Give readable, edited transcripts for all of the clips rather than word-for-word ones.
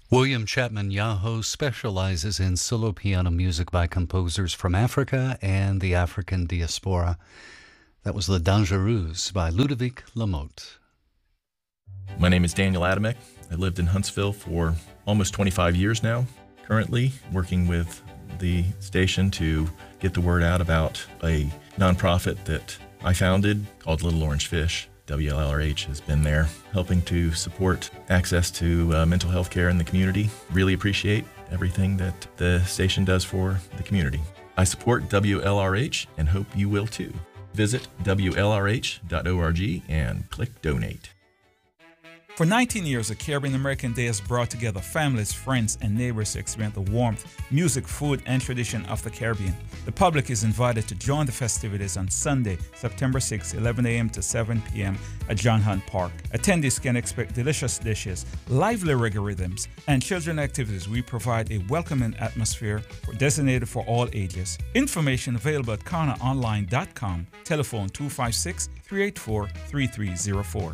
William Chapman Yaho specializes in solo piano music by composers from Africa and the African diaspora. That was Le Dangereux by Ludovic Lamotte. My name is Daniel Adamek. I lived in Huntsville for almost 25 years now. Currently working with the station to get the word out about a nonprofit that I founded called Little Orange Fish. WLRH has been there helping to support access to mental health care in the community. Really appreciate everything that the station does for the community. I support WLRH and hope you will too. Visit WLRH.org and click donate. For 19 years, the Caribbean American Day has brought together families, friends, and neighbors to experience the warmth, music, food, and tradition of the Caribbean. The public is invited to join the festivities on Sunday, September 6, 11 a.m. to 7 p.m. at John Hunt Park. Attendees can expect delicious dishes, lively reggae rhythms, and children activities. We provide a welcoming atmosphere designated for all ages. Information available at kanaonline.com. Telephone 256-384-3304.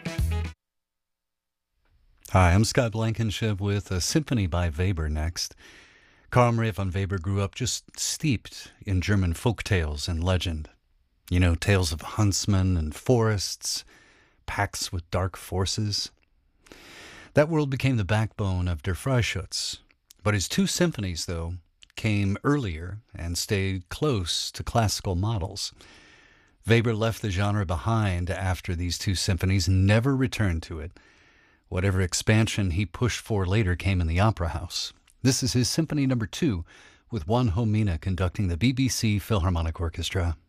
Hi, I'm Scott Blankenship with a symphony by Weber next. Karl Maria von Weber grew up just steeped in German folk tales and legend. You know, tales of huntsmen and forests, pacts with dark forces. That world became the backbone of Der Freischütz. But his two symphonies, though, came earlier and stayed close to classical models. Weber left the genre behind after these two symphonies and never returned to it. Whatever expansion he pushed for later came in the Opera House. This is his Symphony No. 2, with Juan Homina conducting the BBC Philharmonic Orchestra.